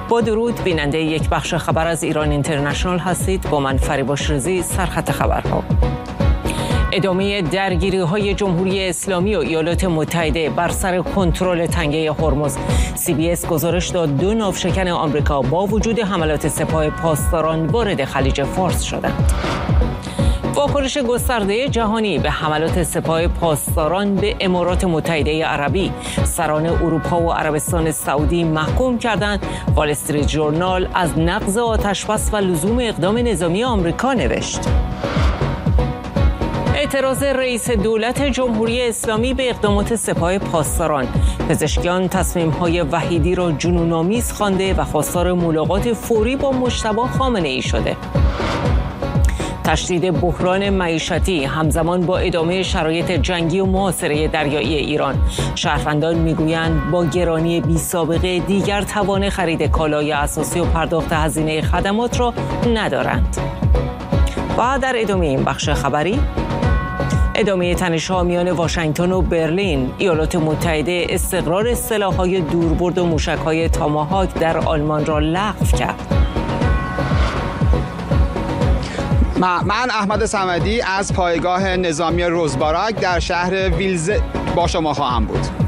با درود، بیننده یک بخش خبر از ایران اینترنشنال هستید. با من فریباش رضی. سرخط خبرها: ادامه درگیری‌های جمهوری اسلامی و ایالات متحده بر سر کنترل تنگه هرمز. CBS گزارش داد 2 ناوشکن آمریکا با وجود حملات سپاه پاسداران وارد خلیج فارس شدند. واکنش گسترده جهانی به حملات سپاه پاسداران به امارات متحده عربی. سران اروپا و عربستان سعودی محکوم کردند. وال استریت ژورنال از نقض آتش‌بس و لزوم اقدام نظامی آمریکا نوشت. اعتراض رئیس دولت جمهوری اسلامی به اقدامات سپاه پاسداران. پزشکیان تصمیم‌های وحیدی را جنون‌آمیز خوانده و خواستار ملاقات فوری با مجتبی خامنه‌ای شده. تشدید بحران معیشتی همزمان با ادامه شرایط جنگی و محاصره دریایی ایران. شهروندان میگویند با گرانی بی‌سابقه دیگر توان خرید کالای اساسی و پرداخت هزینه خدمات را ندارند. و در ادامه این بخش خبری، ادامه تنش‌ها میان واشنگتن و برلین. ایالات متحده استقرار سلاح‌های دوربرد و موشک‌های تاماهاک در آلمان را لغو کرد. من احمد صمدی از پایگاه نظامی روزباراک در شهر ویلز با شما خواهم بود.